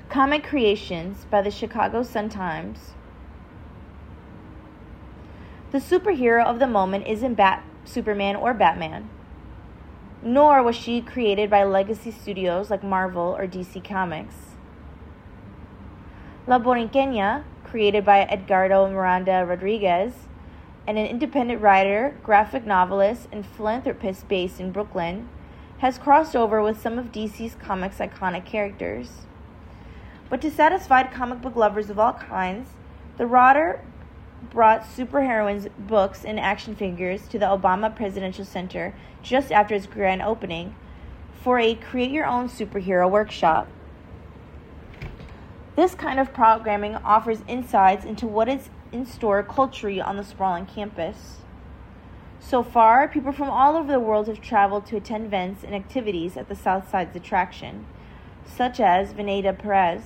Comic creations by the Chicago Sun-Times. The superhero of the moment isn't Superman or Batman, nor was she created by legacy studios like Marvel or DC Comics. La Borinqueña, created by Edgardo Miranda Rodriguez, and an independent writer, graphic novelist, and philanthropist based in Brooklyn, has crossed over with some of DC's comics' iconic characters. But to satisfy comic book lovers of all kinds, the writer brought superheroines books and action figures to the Obama Presidential Center just after its grand opening for a Create Your Own Superhero workshop. This kind of programming offers insights into what is in store culturally on the sprawling campus. So far, people from all over the world have traveled to attend events and activities at the South Side's attraction, such as Veneda Perez.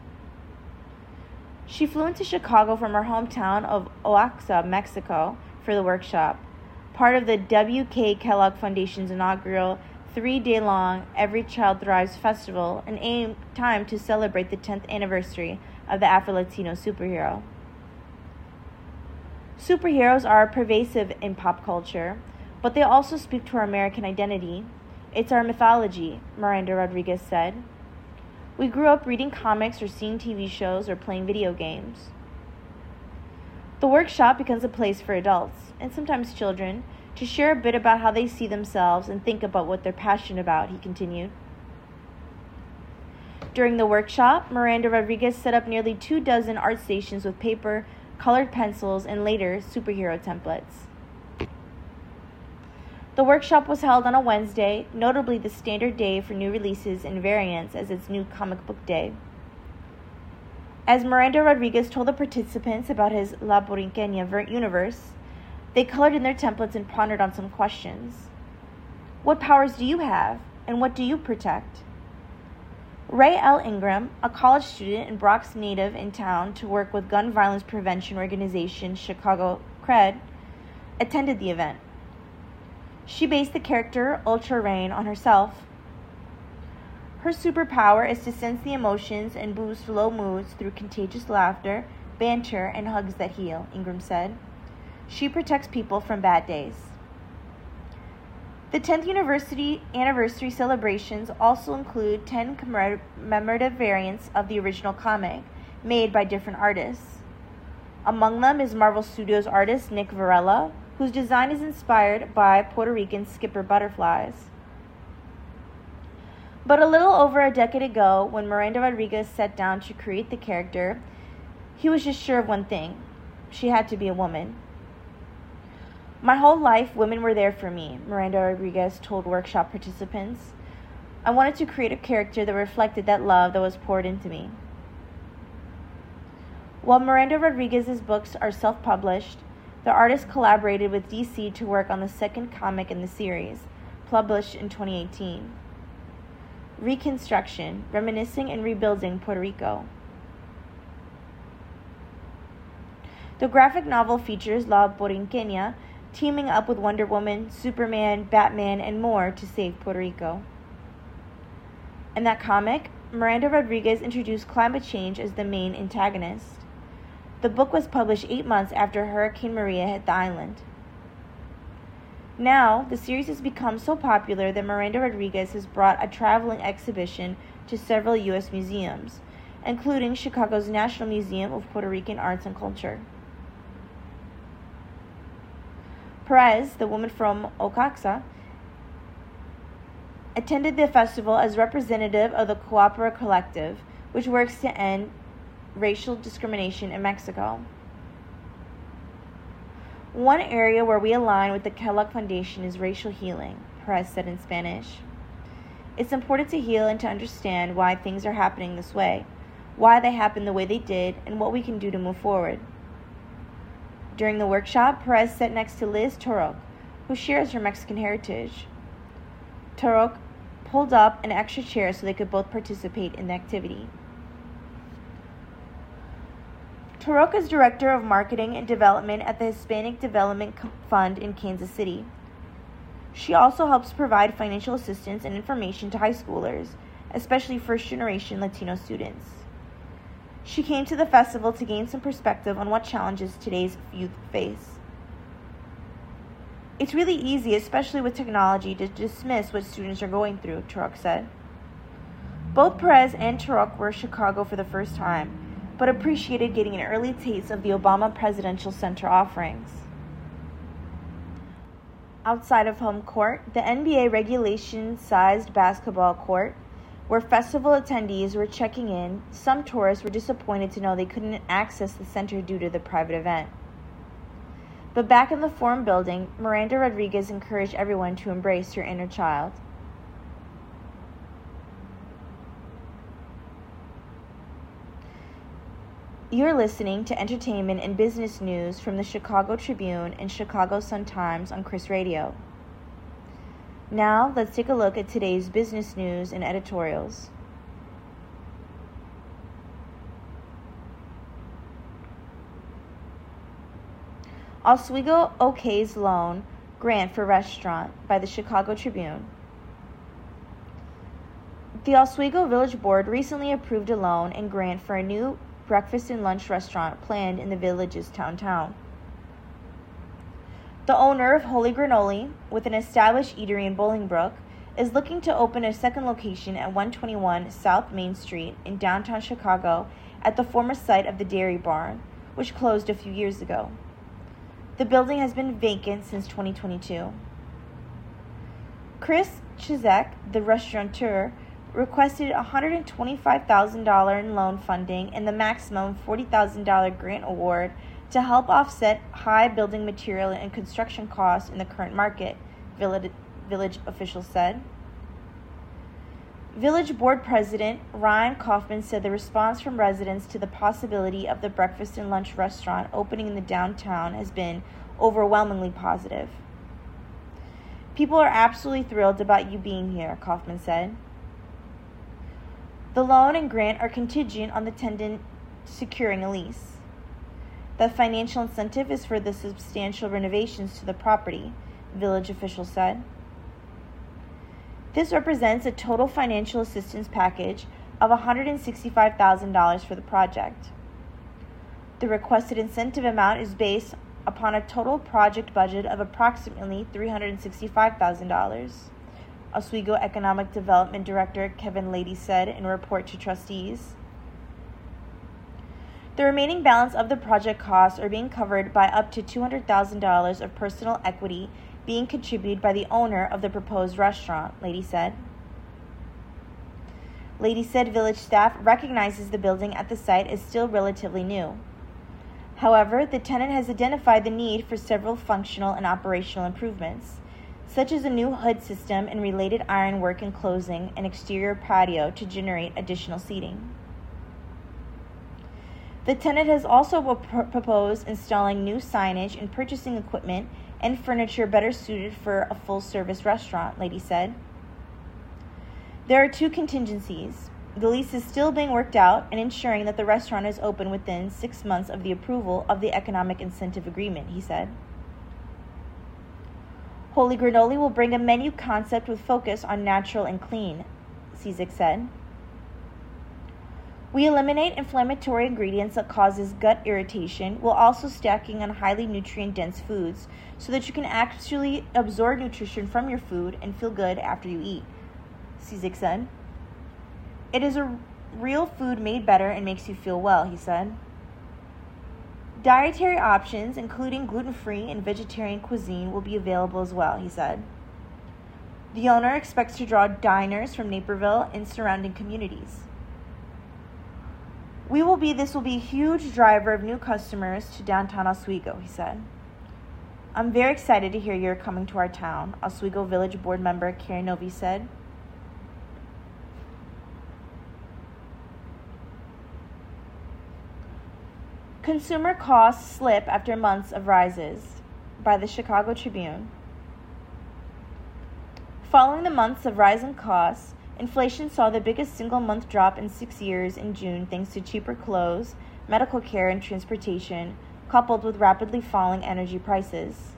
She flew into Chicago from her hometown of Oaxaca, Mexico, for the workshop, part of the W.K. Kellogg Foundation's inaugural 3-day-long Every Child Thrives Festival, and time to celebrate the 10th anniversary of the Afro-Latino superhero. Superheroes are pervasive in pop culture, but they also speak to our American identity. It's our mythology, Miranda Rodriguez said. We grew up reading comics or seeing TV shows or playing video games. The workshop becomes a place for adults, and sometimes children, to share a bit about how they see themselves and think about what they're passionate about, he continued. During the workshop, Miranda Rodriguez set up nearly 24 art stations with paper, colored pencils, and later superhero templates. The workshop was held on a Wednesday, notably the standard day for new releases and variants as its new comic book day. As Miranda Rodriguez told the participants about his La Borinqueña universe, they colored in their templates and pondered on some questions. What powers do you have, and what do you protect? Ray L. Ingram, a college student and Bronx native in town to work with gun violence prevention organization Chicago CRED, attended the event. She based the character Ultra Rain on herself. Her superpower is to sense the emotions and boost low moods through contagious laughter, banter, and hugs that heal, Ingram said. She protects people from bad days. The 10th anniversary celebrations also include 10 commemorative variants of the original comic, made by different artists. Among them is Marvel Studios artist Nick Varela, whose design is inspired by Puerto Rican skipper butterflies. But a little over a decade ago, when Miranda Rodriguez sat down to create the character, he was just sure of one thing: she had to be a woman. My whole life, women were there for me, Miranda Rodriguez told workshop participants. I wanted to create a character that reflected that love that was poured into me. While Miranda Rodriguez's books are self-published, the artist collaborated with DC to work on the second comic in the series, published in 2018. Reconstruction, Reminiscing and Rebuilding Puerto Rico. The graphic novel features La Borinqueña teaming up with Wonder Woman, Superman, Batman, and more to save Puerto Rico. In that comic, Miranda Rodriguez introduced climate change as the main antagonist. The book was published 8 months after Hurricane Maria hit the island. Now, the series has become so popular that Miranda Rodriguez has brought a traveling exhibition to several U.S. museums, including Chicago's National Museum of Puerto Rican Arts and Culture. Perez, the woman from Oaxaca, attended the festival as representative of the Coopera Collective, which works to end racial discrimination in Mexico. One area where we align with the Kellogg Foundation is racial healing, Perez said in Spanish. It's important to heal and to understand why things are happening this way, why they happened the way they did, and what we can do to move forward. During the workshop, Perez sat next to Liz Turok, who shares her Mexican heritage. Turok pulled up an extra chair so they could both participate in the activity. Turok is Director of Marketing and Development at the Hispanic Development Fund in Kansas City. She also helps provide financial assistance and information to high schoolers, especially first-generation Latino students. She came to the festival to gain some perspective on what challenges today's youth face. It's really easy, especially with technology, to dismiss what students are going through, Turok said. Both Perez and Turok were in Chicago for the first time, but appreciated getting an early taste of the Obama Presidential Center offerings. Outside of home court, the NBA regulation-sized basketball court, where festival attendees were checking in, some tourists were disappointed to know they couldn't access the center due to the private event. But back in the Forum building, Miranda Rodriguez encouraged everyone to embrace your inner child. You're listening to entertainment and business news from the Chicago Tribune and Chicago Sun-Times on Chris Radio. Now, let's take a look at today's business news and editorials. Oswego OK's loan grant for restaurant by the Chicago Tribune. The Oswego Village Board recently approved a loan and grant for a new breakfast and lunch restaurant planned in the village's downtown. The owner of Holy Granoli, with an established eatery in Bolingbrook, is looking to open a second location at 121 South Main Street in downtown Chicago at the former site of the Dairy Barn, which closed a few years ago. The building has been vacant since 2022. Chris Chizek, the restaurateur, requested $125,000 in loan funding and the maximum $40,000 grant award to help offset high building material and construction costs in the current market, village officials said. Village Board President Ryan Kaufman said the response from residents to the possibility of the breakfast and lunch restaurant opening in the downtown has been overwhelmingly positive. People are absolutely thrilled about you being here, Kaufman said. The loan and grant are contingent on the tenant securing a lease. The financial incentive is for the substantial renovations to the property, village officials said. This represents a total financial assistance package of $165,000 for the project. The requested incentive amount is based upon a total project budget of approximately $365,000. Oswego Economic Development Director Kevin Lady said in a report to trustees. The remaining balance of the project costs are being covered by up to $200,000 of personal equity being contributed by the owner of the proposed restaurant, Lady said. Lady said village staff recognizes the building at the site is still relatively new. However, the tenant has identified the need for several functional and operational improvements, such as a new hood system and related ironwork enclosing an exterior patio to generate additional seating. The tenant has also proposed installing new signage and purchasing equipment and furniture better suited for a full-service restaurant, Lady said. There are two contingencies. The lease is still being worked out and ensuring that the restaurant is open within 6 months of the approval of the Economic Incentive Agreement, he said. Holy Granoli will bring a menu concept with focus on natural and clean, Cizik said. We eliminate inflammatory ingredients that causes gut irritation while also stacking on highly nutrient-dense foods so that you can actually absorb nutrition from your food and feel good after you eat, Cizik said. It is a real food made better and makes you feel well, he said. Dietary options, including gluten-free and vegetarian cuisine, will be available as well, he said. The owner expects to draw diners from Naperville and surrounding communities. This will be a huge driver of new customers to downtown Oswego, he said. I'm very excited to hear you're coming to our town, Oswego Village Board member Karen Novi said. Consumer costs slip after months of rises, by the Chicago Tribune. Following the months of rising costs, inflation saw the biggest single-month drop in 6 years in June thanks to cheaper clothes, medical care, and transportation, coupled with rapidly falling energy prices.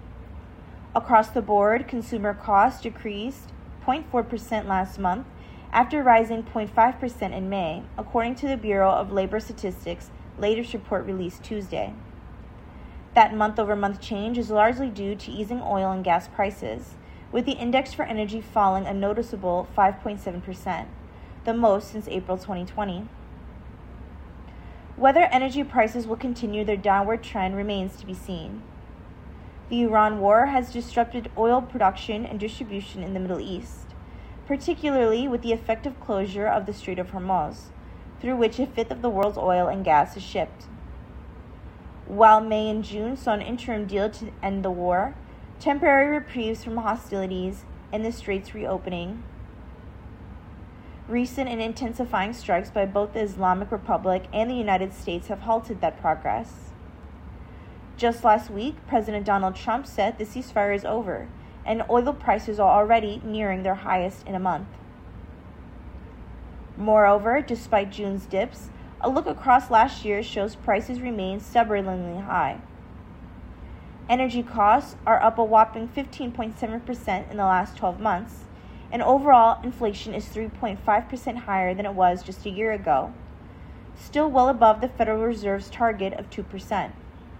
Across the board, consumer costs decreased 0.4% last month after rising 0.5% in May, according to the Bureau of Labor Statistics' latest report released Tuesday. That month-over-month change is largely due to easing oil and gas prices, with the index for energy falling a noticeable 5.7%, the most since April 2020. Whether energy prices will continue their downward trend remains to be seen. The Iran war has disrupted oil production and distribution in the Middle East, particularly with the effective closure of the Strait of Hormuz, through which a fifth of the world's oil and gas is shipped. While May and June saw an interim deal to end the war, temporary reprieves from hostilities, and the strait's reopening, recent and intensifying strikes by both the Islamic Republic and the United States have halted that progress. Just last week, President Donald Trump said the ceasefire is over, and oil prices are already nearing their highest in a month. Moreover, despite June's dips, a look across last year shows prices remain stubbornly high. Energy costs are up a whopping 15.7% in the last 12 months, and overall inflation is 3.5% higher than it was just a year ago, still well above the Federal Reserve's target of 2%.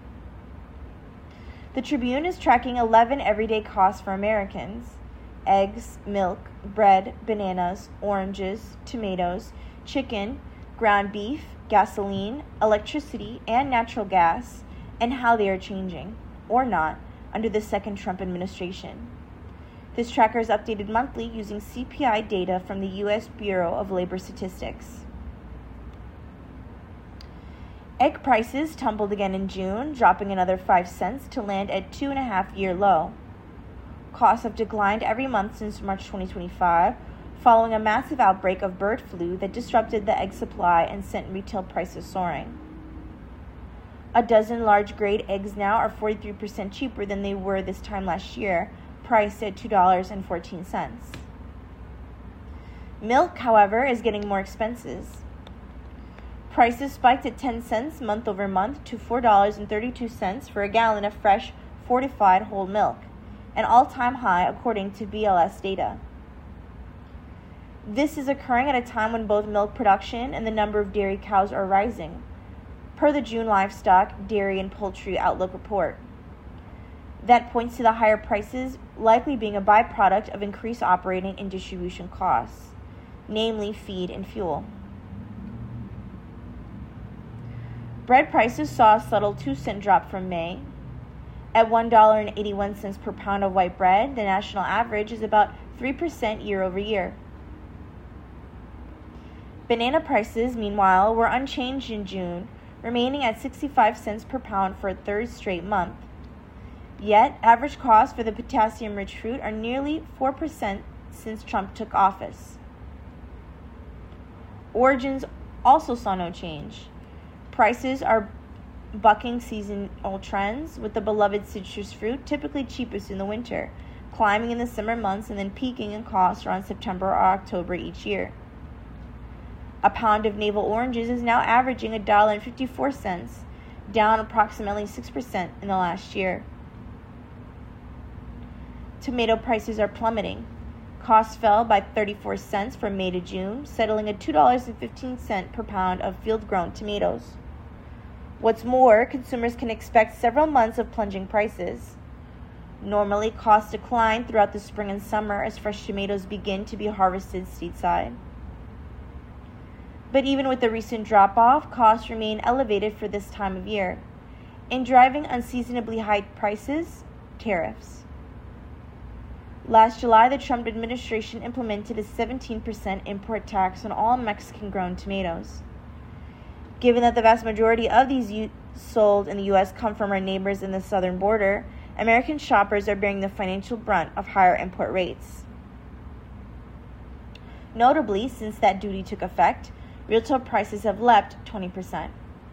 The Tribune is tracking 11 everyday costs for Americans: eggs, milk, bread, bananas, oranges, tomatoes, chicken, ground beef, gasoline, electricity, and natural gas, and how they are changing, or not, under the second Trump administration. This tracker is updated monthly using CPI data from the U.S. Bureau of Labor Statistics. Egg prices tumbled again in June, dropping another 5 cents to land at 2.5-year low. Costs have declined every month since March 2025, following a massive outbreak of bird flu that disrupted the egg supply and sent retail prices soaring. A dozen large-grade eggs now are 43% cheaper than they were this time last year, priced at $2.14. Milk, however, is getting more expensive. Prices spiked at 10 cents month over month to $4.32 for a gallon of fresh, fortified whole milk, an all-time high according to BLS data. This is occurring at a time when both milk production and the number of dairy cows are rising, per the June Livestock, Dairy, and Poultry Outlook report. That points to the higher prices likely being a byproduct of increased operating and distribution costs, namely feed and fuel. Bread prices saw a subtle 2-cent drop from May. At $1.81 per pound of white bread, the national average is about 3% year over year. Banana prices, meanwhile, were unchanged in June, remaining at 65 cents per pound for a third straight month. Yet, average costs for the potassium-rich fruit are nearly 4% since Trump took office. Origins also saw no change. Prices are bucking seasonal trends, with the beloved citrus fruit typically cheapest in the winter, climbing in the summer months and then peaking in cost around September or October each year. A pound of navel oranges is now averaging $1.54, down approximately 6% in the last year. Tomato prices are plummeting. Costs fell by 34 cents from May to June, settling at $2.15 per pound of field-grown tomatoes. What's more, consumers can expect several months of plunging prices. Normally, costs decline throughout the spring and summer as fresh tomatoes begin to be harvested stateside. But even with the recent drop-off, costs remain elevated for this time of year. In driving unseasonably high prices, tariffs. Last July, the Trump administration implemented a 17% import tax on all Mexican-grown tomatoes. Given that the vast majority of these sold in the U.S. come from our neighbors in the southern border, American shoppers are bearing the financial brunt of higher import rates. Notably, since that duty took effect, retail prices have leapt 20%.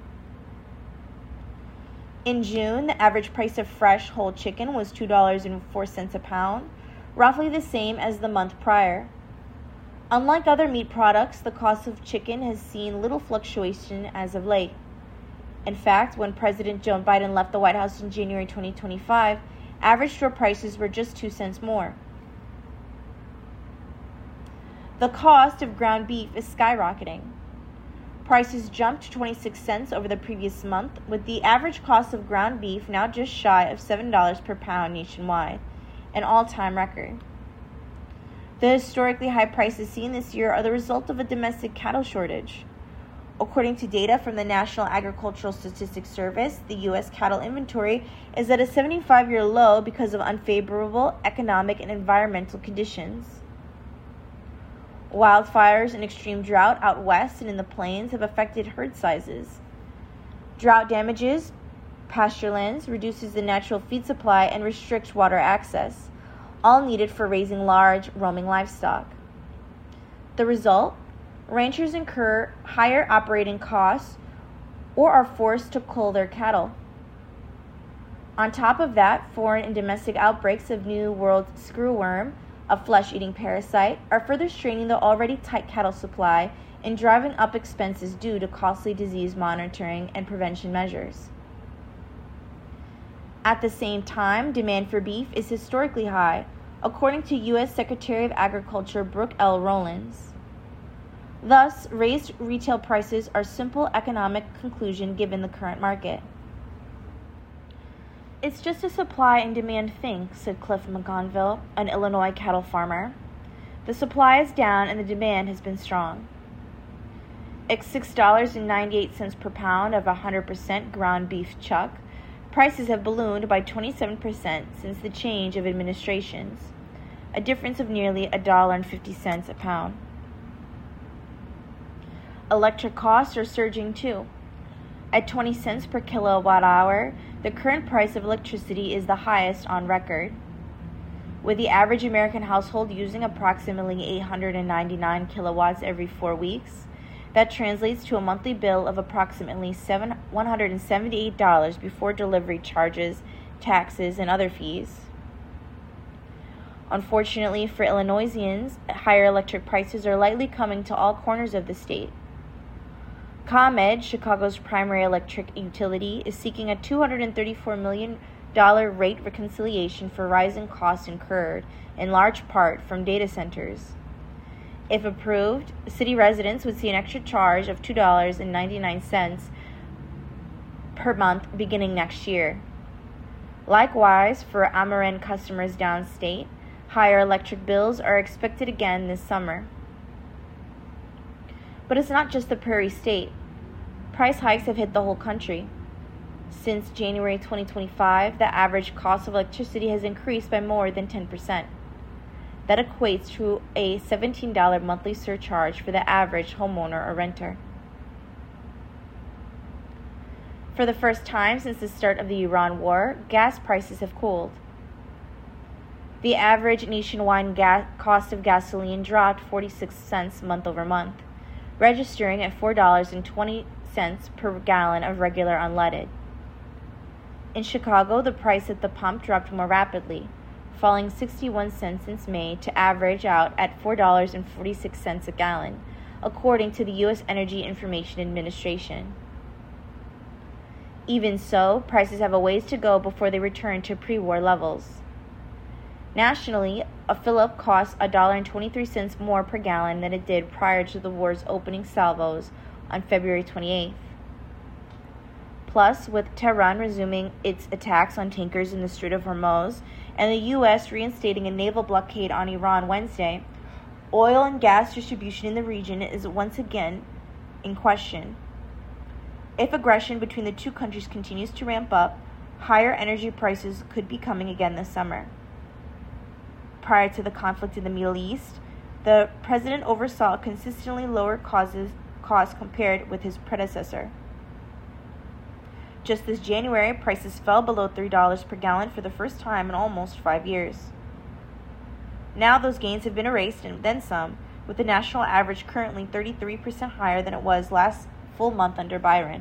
In June, the average price of fresh whole chicken was $2.04 a pound, roughly the same as the month prior. Unlike other meat products, the cost of chicken has seen little fluctuation as of late. In fact, when President Joe Biden left the White House in January 2025, average store prices were just 2 cents more. The cost of ground beef is skyrocketing. Prices jumped 26 cents over the previous month, with the average cost of ground beef now just shy of $7 per pound nationwide, an all-time record. The historically high prices seen this year are the result of a domestic cattle shortage. According to data from the National Agricultural Statistics Service, the U.S. cattle inventory is at a 75-year low because of unfavorable economic and environmental conditions. Wildfires and extreme drought out west and in the plains have affected herd sizes. Drought damages pasture lands, reduces the natural feed supply, and restricts water access, all needed for raising large, roaming livestock. The result? Ranchers incur higher operating costs or are forced to cull their cattle. On top of that, foreign and domestic outbreaks of New World screwworm, a flesh-eating parasite, are further straining the already tight cattle supply and driving up expenses due to costly disease monitoring and prevention measures. At the same time, demand for beef is historically high, according to U.S. Secretary of Agriculture Brooke L. Rollins. Thus, raised retail prices are a simple economic conclusion given the current market. It's just a supply and demand thing, said Cliff McGonville, an Illinois cattle farmer. The supply is down and the demand has been strong. At $6.98 per pound of 100% ground beef chuck, prices have ballooned by 27% since the change of administrations, a difference of nearly $1.50 a pound. Electric costs are surging too. At 20 cents per kilowatt hour, the current price of electricity is the highest on record. With the average American household using approximately 899 kilowatts every 4 weeks, that translates to a monthly bill of approximately $178 before delivery charges, taxes, and other fees. Unfortunately for Illinoisans, higher electric prices are likely coming to all corners of the state. ComEd, Chicago's primary electric utility, is seeking a $234 million rate reconciliation for rising costs incurred, in large part from data centers. If approved, city residents would see an extra charge of $2.99 per month beginning next year. Likewise, for Ameren customers downstate, higher electric bills are expected again this summer. But it's not just the Prairie State. Price hikes have hit the whole country. Since January 2025, the average cost of electricity has increased by more than 10%. That equates to a $17 monthly surcharge for the average homeowner or renter. For the first time since the start of the Iran war, gas prices have cooled. The average nationwide cost of gasoline dropped 46 cents month over month, registering at $4.20 per gallon of regular unleaded. In Chicago, the price at the pump dropped more rapidly, falling 61 cents since May to average out at $4.46 a gallon, according to the U.S. Energy Information Administration. Even so, prices have a ways to go before they return to pre-war levels. Nationally, a fill-up costs $1.23 more per gallon than it did prior to the war's opening salvos on February 28th. Plus, with Tehran resuming its attacks on tankers in the Strait of Hormuz and the U.S. reinstating a naval blockade on Iran Wednesday, oil and gas distribution in the region is once again in question. If aggression between the two countries continues to ramp up, higher energy prices could be coming again this summer. Prior to the conflict in the Middle East, the president oversaw consistently lower costs compared with his predecessor. Just this January, prices fell below $3 per gallon for the first time in almost 5 years. Now those gains have been erased and then some, with the national average currently 33% higher than it was last full month under Byron.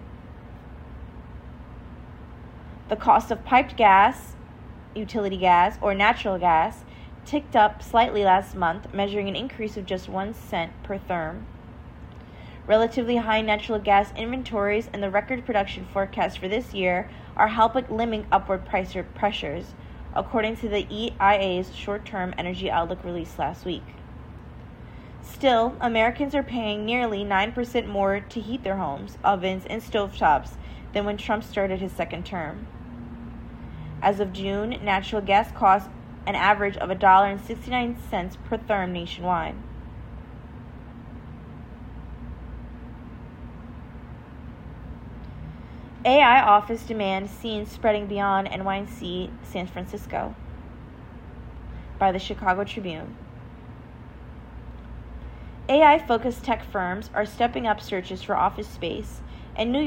The cost of piped gas, utility gas, or natural gas ticked up slightly last month, measuring an increase of just 1 cent per therm. Relatively high natural gas inventories and the record production forecast for this year are helping limit upward price pressures, according to the EIA's short-term energy outlook released last week. Still, Americans are paying nearly 9% more to heat their homes, ovens, and stovetops than when Trump started his second term. As of June, natural gas costs an average of $1.69 per therm nationwide. AI office demand seen spreading beyond NYC San Francisco. By the Chicago Tribune. AI-focused tech firms are stepping up searches for office space, and New